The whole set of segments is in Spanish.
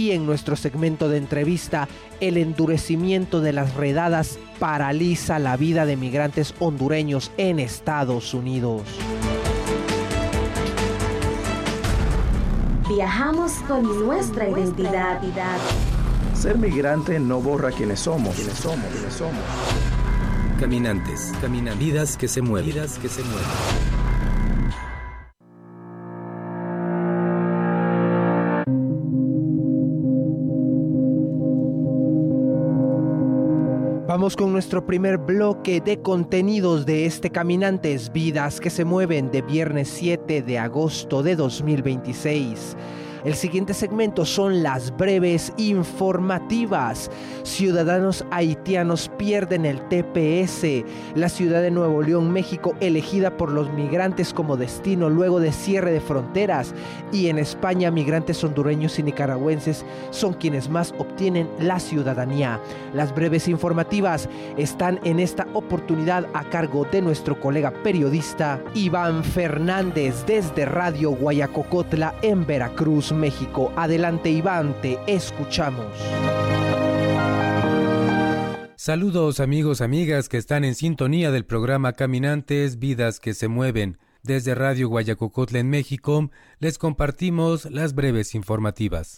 y en nuestro segmento de entrevista, el endurecimiento de las redadas paraliza la vida de migrantes hondureños en Estados Unidos. Viajamos con nuestra identidad. Ser migrante no borra quiénes somos. Caminantes, vidas que se mueven. Vamos con nuestro primer bloque de contenidos de este Caminantes, Vidas que se Mueven, de viernes 7 de agosto de 2026. El siguiente segmento son las breves informativas. Ciudadanos haitianos pierden el TPS. La ciudad de Nuevo León, México, elegida por los migrantes como destino luego de cierre de fronteras. Y en España, migrantes hondureños y nicaragüenses son quienes más obtienen la ciudadanía. Las breves informativas están en esta oportunidad a cargo de nuestro colega periodista Iván Fernández desde Radio Guayacocotla en Veracruz, México. Adelante, Iván, te escuchamos. Saludos amigos, amigas que están en sintonía del programa Caminantes, Vidas que se Mueven. Desde Radio Guayacocotla en México, les compartimos las breves informativas.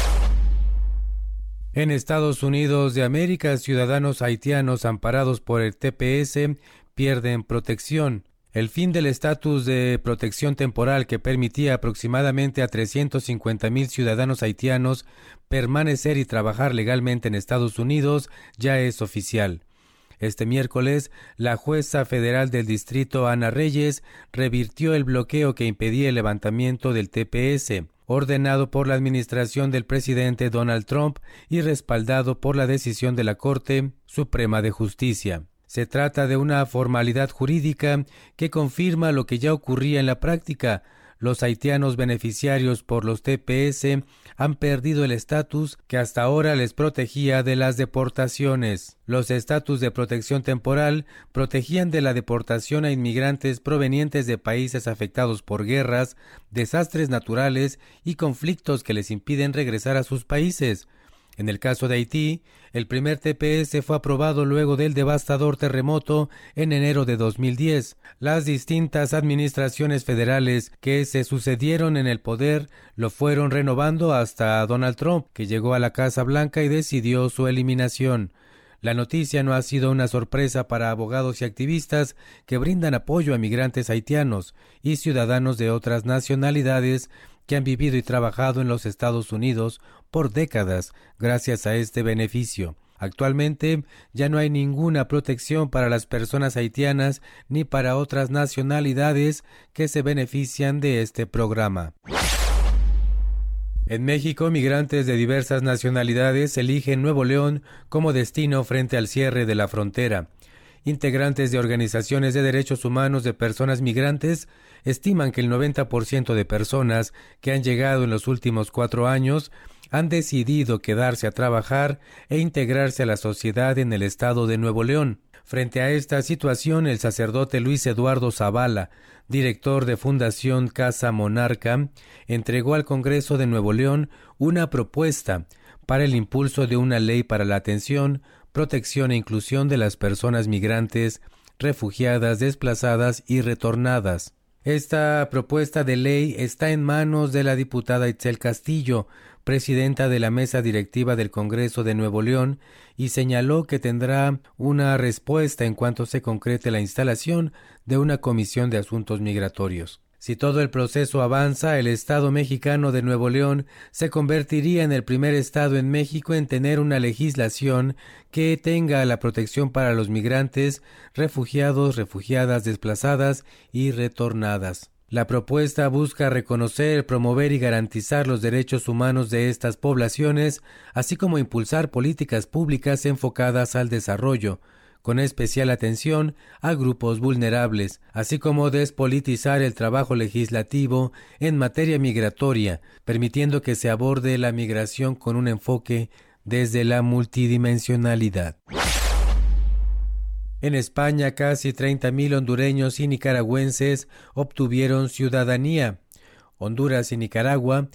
En Estados Unidos de América, ciudadanos haitianos amparados por el TPS pierden protección. El fin del estatus de protección temporal que permitía aproximadamente a 350,000 ciudadanos haitianos permanecer y trabajar legalmente en Estados Unidos ya es oficial. Este miércoles, la jueza federal del distrito Ana Reyes revirtió el bloqueo que impedía el levantamiento del TPS, ordenado por la administración del presidente Donald Trump y respaldado por la decisión de la Corte Suprema de Justicia. Se trata de una formalidad jurídica que confirma lo que ya ocurría en la práctica. Los haitianos beneficiarios por los TPS han perdido el estatus que hasta ahora les protegía de las deportaciones. Los estatus de protección temporal protegían de la deportación a inmigrantes provenientes de países afectados por guerras, desastres naturales y conflictos que les impiden regresar a sus países. En el caso de Haití, el primer TPS fue aprobado luego del devastador terremoto en enero de 2010. Las distintas administraciones federales que se sucedieron en el poder lo fueron renovando hasta Donald Trump, que llegó a la Casa Blanca y decidió su eliminación. La noticia no ha sido una sorpresa para abogados y activistas que brindan apoyo a migrantes haitianos y ciudadanos de otras nacionalidades que han vivido y trabajado en los Estados Unidos por décadas gracias a este beneficio. Actualmente ya no hay ninguna protección para las personas haitianas ni para otras nacionalidades que se benefician de este programa. En México, migrantes de diversas nacionalidades eligen Nuevo León como destino frente al cierre de la frontera. Integrantes de organizaciones de derechos humanos de personas migrantes estiman que el 90% de personas que han llegado en los últimos 4 años han decidido quedarse a trabajar e integrarse a la sociedad en el estado de Nuevo León. Frente a esta situación, el sacerdote Luis Eduardo Zavala, director de Fundación Casa Monarca, entregó al Congreso de Nuevo León una propuesta para el impulso de una ley para la atención, protección e inclusión de las personas migrantes, refugiadas, desplazadas y retornadas. Esta propuesta de ley está en manos de la diputada Itzel Castillo, presidenta de la mesa directiva del Congreso de Nuevo León, y señaló que tendrá una respuesta en cuanto se concrete la instalación de una comisión de asuntos migratorios. Si todo el proceso avanza, el Estado mexicano de Nuevo León se convertiría en el primer estado en México en tener una legislación que tenga la protección para los migrantes, refugiados, refugiadas, desplazadas y retornadas. La propuesta busca reconocer, promover y garantizar los derechos humanos de estas poblaciones, así como impulsar políticas públicas enfocadas al desarrollo, con especial atención a grupos vulnerables, así como despolitizar el trabajo legislativo en materia migratoria, permitiendo que se aborde la migración con un enfoque desde la multidimensionalidad. En España, casi 30,000 hondureños y nicaragüenses obtuvieron ciudadanía. Honduras y Nicaragua